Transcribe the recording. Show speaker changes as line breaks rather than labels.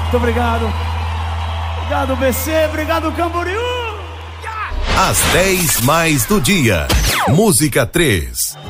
Muito obrigado. Obrigado, BC. Obrigado, Camboriú.
Às 10 mais do dia. Música 3.